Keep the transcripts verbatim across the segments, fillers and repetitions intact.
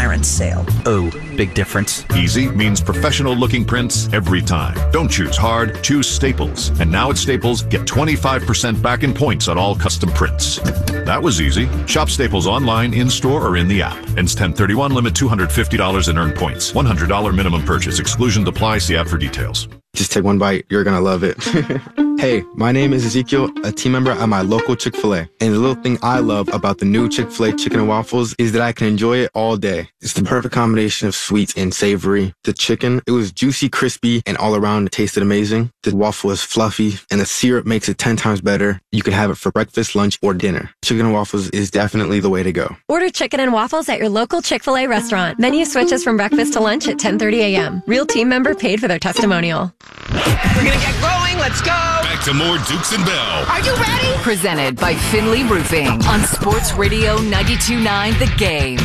clearance sale. Oh, big difference. Easy means professional-looking prints every time. Don't choose hard, choose Staples. And now at Staples, get twenty-five percent back in points on all custom prints. That was easy. Shop Staples online, in-store, or in the app. Ends ten thirty-one, limit two hundred fifty dollars in earned points. one hundred dollars minimum purchase. Exclusion apply. See app for details. Just take one bite. You're going to love it. Hey, my name is Ezekiel, a team member at my local Chick-fil-A. And the little thing I love about the new Chick-fil-A chicken and waffles is that I can enjoy it all day. It's the perfect combination of sweet and savory. The chicken, it was juicy, crispy, and all around it tasted amazing. The waffle is fluffy, and the syrup makes it ten times better. You can have it for breakfast, lunch, or dinner. Chicken and waffles is definitely the way to go. Order chicken and waffles at your local Chick-fil-A restaurant. Menu switches from breakfast to lunch at ten thirty a.m. Real team member paid for their testimonial. We're gonna get going. Let's go. Back to more Dukes and Bell. Are you ready? Presented by Finley Roofing on Sports Radio ninety-two point nine The Game.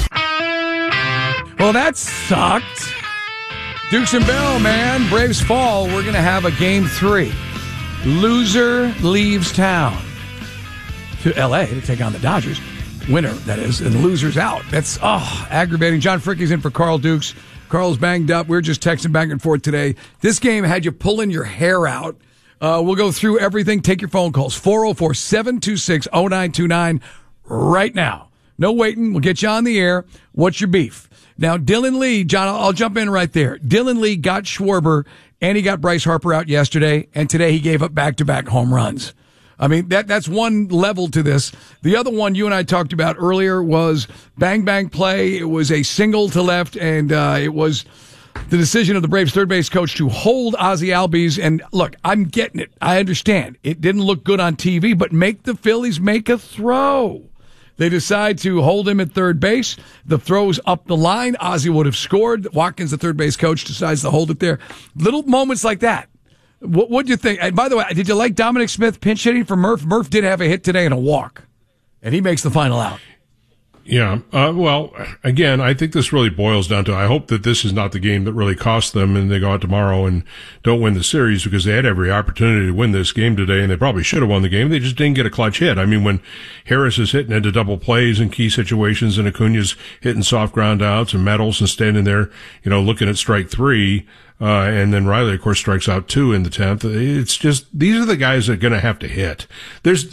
Well, that sucked. Dukes and Bell, man. Braves fall. We're going to have a game three. Loser leaves town to L A to take on the Dodgers. Winner, that is, and the loser's out. That's, oh, aggravating. John Fricke's in for Carl Dukes. Carl's banged up. We were just texting back and forth today. This game had you pulling your hair out. Uh, we'll go through everything. Take your phone calls. four oh four, seven two six, oh nine two nine right now. No waiting. We'll get you on the air. What's your beef? Now, Dylan Lee, John, I'll, I'll jump in right there. Dylan Lee got Schwarber, and he got Bryce Harper out yesterday, and today he gave up back-to-back home runs. I mean, that that's one level to this. The other one you and I talked about earlier was bang-bang play. It was a single to left, and uh, it was the decision of the Braves third base coach to hold Ozzie Albies. And look, I'm getting it. I understand. It didn't look good on T V, but make the Phillies make a throw. They decide to hold him at third base. The throw's up the line. Ozzie would have scored. Watkins, the third base coach, decides to hold it there. Little moments like that. What would you think? And by the way, did you like Dominic Smith pinch hitting for Murph? Murph did have a hit today and a walk, and he makes the final out. Yeah. Uh, well, again, I think this really boils down to, I hope that this is not the game that really costs them and they go out tomorrow and don't win the series, because they had every opportunity to win this game today and they probably should have won the game. They just didn't get a clutch hit. I mean, when Harris is hitting into double plays in key situations and Acuna's hitting soft ground outs and Meadows standing there, you know, looking at strike three, Uh, and then Riley, of course, strikes out two in the tenth. It's just, these are the guys that are going to have to hit. There's,